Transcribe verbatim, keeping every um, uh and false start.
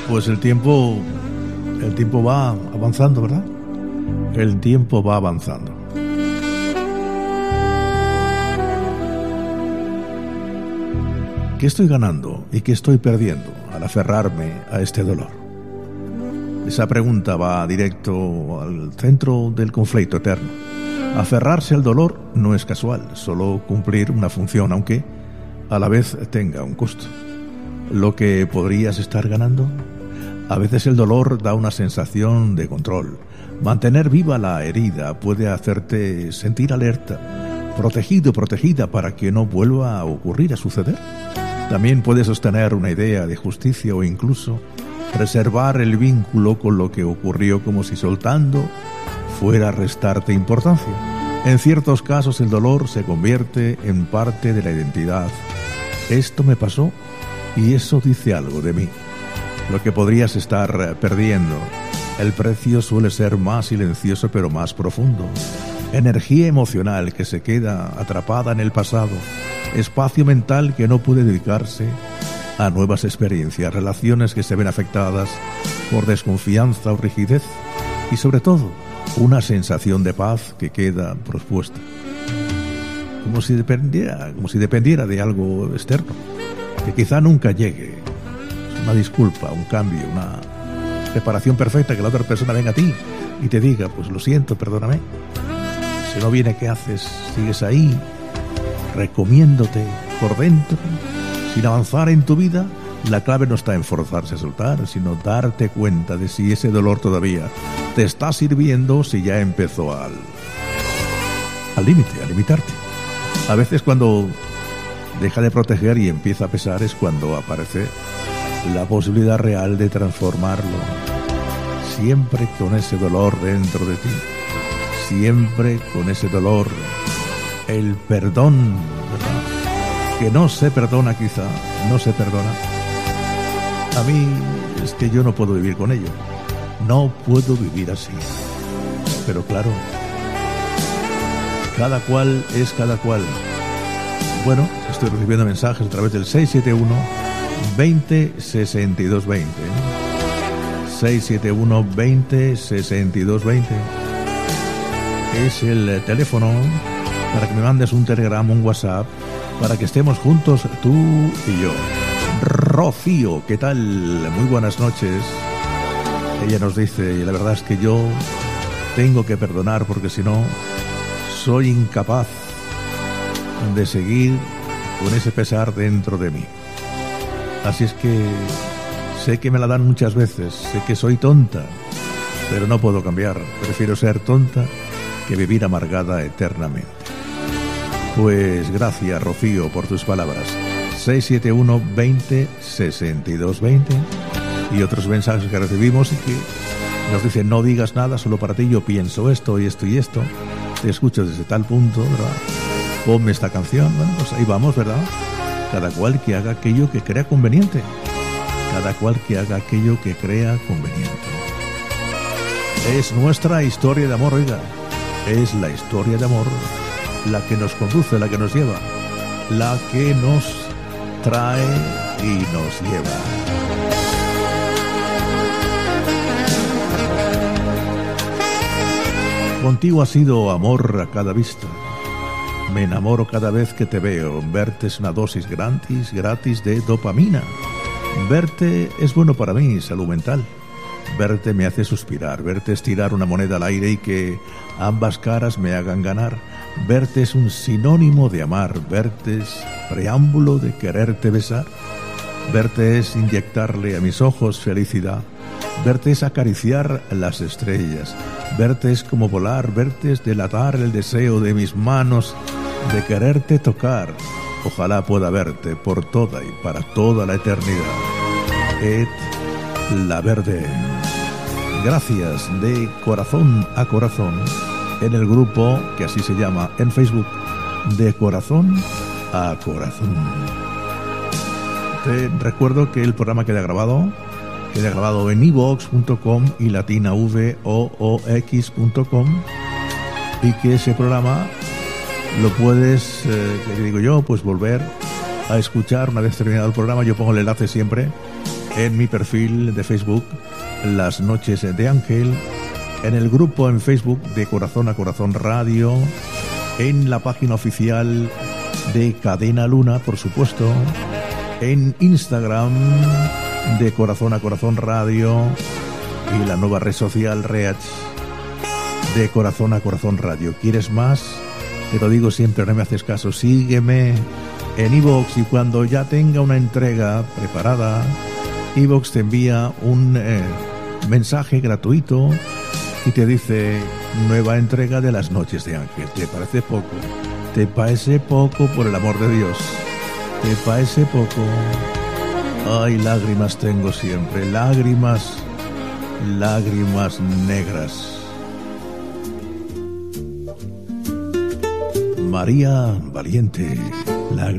Pues el tiempo, el tiempo va avanzando, ¿verdad? El tiempo va avanzando. ¿Qué estoy ganando y qué estoy perdiendo al aferrarme a este dolor? Esa pregunta va directo al centro del conflicto eterno. Aferrarse al dolor no es casual, solo cumplir una función, aunque a la vez tenga un costo. ¿Lo que podrías estar ganando? A veces el dolor da una sensación de control. Mantener viva la herida puede hacerte sentir alerta, protegido, protegida para que no vuelva a ocurrir, a suceder. También puede sostener una idea de justicia o incluso preservar el vínculo con lo que ocurrió, como si soltando fuera a restarte importancia. En ciertos casos el dolor se convierte en parte de la identidad. Esto me pasó y eso dice algo de mí. Lo que podrías estar perdiendo. El precio suele ser más silencioso pero más profundo. Energía emocional que se queda atrapada en el pasado. Espacio mental que no puede dedicarse a nuevas experiencias. Relaciones que se ven afectadas por desconfianza o rigidez. Y sobre todo, una sensación de paz que queda pospuesta. Como si dependiera, como si dependiera de algo externo, que quizá nunca llegue. Una disculpa, un cambio, una preparación perfecta, que la otra persona venga a ti y te diga, pues lo siento, perdóname. Si no viene, ¿qué haces? Sigues ahí, recomiéndote por dentro, sin avanzar en tu vida. La clave no está en forzarse a soltar, sino darte cuenta de si ese dolor todavía te está sirviendo, si ya empezó al al límite, a limitarte. A veces cuando deja de proteger y empieza a pesar es cuando aparece la posibilidad real de transformarlo. Siempre con ese dolor dentro de ti, siempre con ese dolor, el perdón, ¿verdad? Que no se perdona quizá, no se perdona. A mí es que yo no puedo vivir con ello, no puedo vivir así. Pero claro, cada cual es cada cual. Bueno, estoy recibiendo mensajes a través del seis siete uno, veinte, sesenta y dos veinte. seis siete uno, veinte, sesenta y dos veinte. Es el teléfono para que me mandes un telegram, un WhatsApp, para que estemos juntos tú y yo. Rocío, ¿qué tal? Muy buenas noches. Ella nos dice, la verdad es que yo tengo que perdonar porque si no, soy incapaz de seguir con ese pesar dentro de mí. Así es que sé que me la dan muchas veces, sé que soy tonta, pero no puedo cambiar. Prefiero ser tonta que vivir amargada eternamente. Pues gracias, Rocío, por tus palabras. seis siete uno, veinte, sesenta y dos veinte. Y otros mensajes que recibimos y que nos dicen, no digas nada, solo para ti yo pienso esto y esto y esto. Te escucho desde tal punto, ¿verdad? Ponme esta canción. Bueno, pues ahí vamos, ¿verdad? Cada cual que haga aquello que crea conveniente. Cada cual que haga aquello que crea conveniente. Es nuestra historia de amor, oiga. Es la historia de amor la que nos conduce, la que nos lleva, la que nos trae y nos lleva. Contigo ha sido amor a cada vista. Me enamoro cada vez que te veo. Verte es una dosis gratis, gratis de dopamina. Verte es bueno para mí, salud mental. Verte me hace suspirar. Verte es tirar una moneda al aire y que ambas caras me hagan ganar. Verte es un sinónimo de amar. Verte es preámbulo de quererte besar. Verte es inyectarle a mis ojos felicidad. Verte es acariciar las estrellas. Verte es como volar. Verte es delatar el deseo de mis manos de quererte tocar. Ojalá pueda verte por toda y para toda la eternidad. Et la verde. Gracias de corazón a corazón en el grupo que así se llama en Facebook, de corazón a corazón. Te recuerdo que el programa queda grabado, queda grabado en iVoox punto com y latinavoox punto com y que ese programa lo puedes, eh, que digo yo, pues volver a escuchar una vez terminado el programa. Yo pongo el enlace siempre en mi perfil de Facebook, Las Noches de Ángel, en el grupo en Facebook de Corazón a Corazón Radio, en la página oficial de Cadena Luna, por supuesto, en Instagram de Corazón a Corazón Radio y la nueva red social Reach de Corazón a Corazón Radio. ¿Quieres más? Te lo digo siempre, no me haces caso. Sígueme en iVoox y cuando ya tenga una entrega preparada, iVoox te envía un eh, mensaje gratuito y te dice: nueva entrega de Las Noches de Ángel. ¿Te parece poco? ¿Te parece poco, por el amor de Dios? ¿Te parece poco? Ay, lágrimas tengo siempre, lágrimas, lágrimas negras. María Valiente, lágrimas.